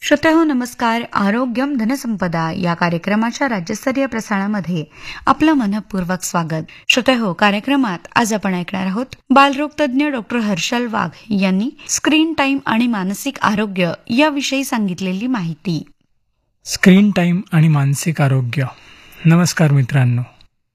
श्रोतेहो नमस्कार. आरोग्यम धनसंपदा या कार्यक्रमाच्या राज्यस्तरीय प्रसारणामध्ये आपलं मनपूर्वक स्वागत. श्रोतेहो, कार्यक्रमात आज आपण ऐकणार आहोत बालरोग तज्ज्ञ डॉक्टर हर्षल वाघ यांनी स्क्रीन टाइम आणि मानसिक आरोग्य याविषयी सांगितलेली माहिती. स्क्रीन टाइम आणि मानसिक आरोग्य. नमस्कार मित्रांनो.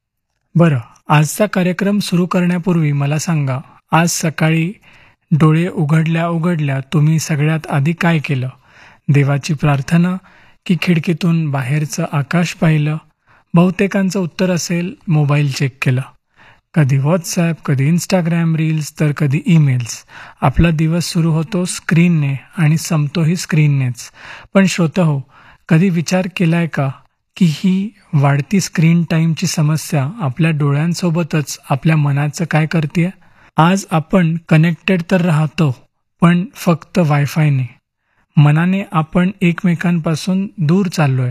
बरं, आजचा कार्यक्रम सुरू करण्यापूर्वी मला सांगा, आज सकाळी डोळे उघडल्या तुम्ही सगळ्यात आधी काय केलं? देवाची प्रार्थना की खिडकीतून बाहेरचं आकाश पाहिलं? बहुतेकांचं उत्तर असेल मोबाईल चेक केला. कधी व्हॉट्सॲप, कधी इंस्टाग्राम रील्स, तर कधी ईमेल्स. आपला दिवस सुरू होतो स्क्रीनने आणि संपतोही स्क्रीननेच. पण श्रोताहो, कधी विचार केलाय का की ही वाढती स्क्रीन टाईमची समस्या आपल्या डोळ्यांसोबतच आपल्या मनाचं काय करतेय? आज आपण कनेक्टेड तर राहतो, पण फक्त वायफायने. मनाने आपण एकमेकांपासून दूर चाललोय.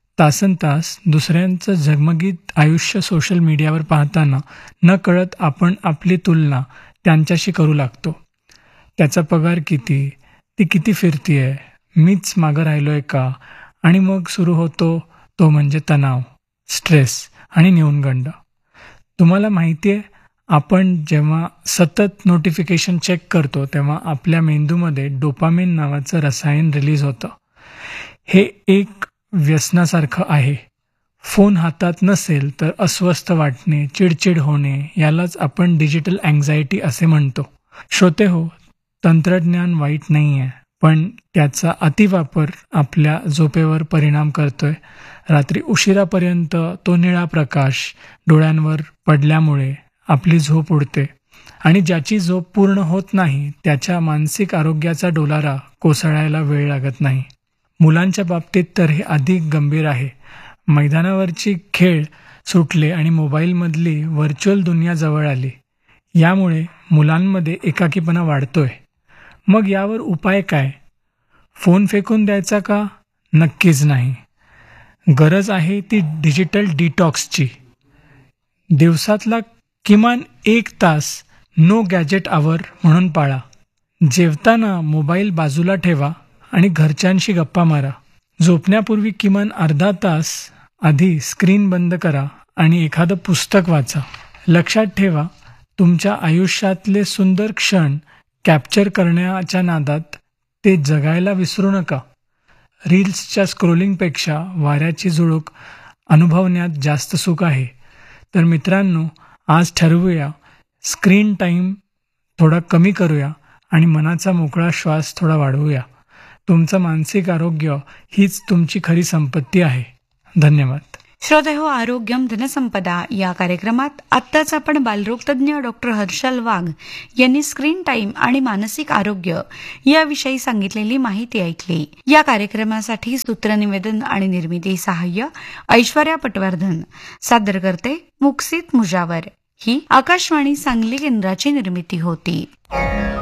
तासनतास दुसऱ्यांचं झगमगीत आयुष्य सोशल मीडियावर पाहताना नकळत आपण आपली तुलना त्यांच्याशी करू लागतो. त्याचा पगार किती, ती किती फिरतीये, मीच मागं राहिलोय का? आणि मग सुरू होतो तो म्हणजे तणाव, स्ट्रेस आणि न्यूनगंड. तुम्हाला माहितीये, आपण जेव्हा सतत नोटिफिकेशन चेक करतो तेव्हा आपल्या मेंदूमध्ये डोपामिन नावाचं रसायन रिलीज होतं. हे एक व्यसनासारखं आहे. फोन हातात नसेल तर अस्वस्थ वाटणे, चिडचिड होणे, यालाच आपण डिजिटल अँक्झायटी असे म्हणतो. श्रोतेहो, तंत्रज्ञान वाईट नाहीये, पण त्याचा अतिवापर आपल्या झोपेवर परिणाम करतोय. रात्री उशिरापर्यंत तो निळा प्रकाश डोळ्यांवर पडल्यामुळे आपली झोप उडते आणि ज्याची झोप पूर्ण होत नाही त्याच्या मानसिक आरोग्याचा डोलारा कोसळायला वेळ लागत नाही. मुलांच्या बाबतीत तर हे अधिक गंभीर आहे. मैदानावरची खेळ सुटले आणि मोबाईलमधली व्हर्च्युअल दुनिया जवळ आली. यामुळे मुलांमध्ये एकाकीपणा वाढतोय. मग यावर उपाय काय? फोन फेकून द्यायचा का? नक्कीच नाही. गरज आहे ती डिजिटल डिटॉक्सची. दिवसातला किमान 1 तास नो गॅजेट आवर म्हणून पाळा. जेवताना मोबाईल बाजूला ठेवा आणि घरच्यांशी गप्पा मारा. झोपण्यापूर्वी किमान अर्धा तास आधी स्क्रीन बंद करा आणि एखादं पुस्तक वाचा. लक्षात ठेवा, तुमच्या आयुष्यातले सुंदर क्षण कॅप्चर करण्याच्या नादात ते जगायला विसरू नका. रील्सच्या स्क्रोलिंगपेक्षा वाऱ्याची झुळूक अनुभवण्यात जास्त सुख आहे. तर मित्रांनो, आज ठरवूया, स्क्रीन टाईम थोडा कमी करूया आणि मनाचा मोकळा श्वास थोडा वाढवूया. तुमचं मानसिक आरोग्य हीच तुमची खरी संपत्ती आहे. धन्यवाद. श्रोतेहो, आरोग्यम धनसंपदा या कार्यक्रमात आत्ताच आपण बालरोग तज्ज्ञ डॉक्टर हर्षल वाघ यांनी स्क्रीन टाइम आणि मानसिक आरोग्य याविषयी सांगितलेली माहिती ऐकली. या कार्यक्रमासाठी सूत्रनिवेदन आणि निर्मिती सहाय्य ऐश्वर्या पटवर्धन. सादर करते मुक्सित मुजावर. ही आकाशवाणी सांगली केंद्राची निर्मिती होती.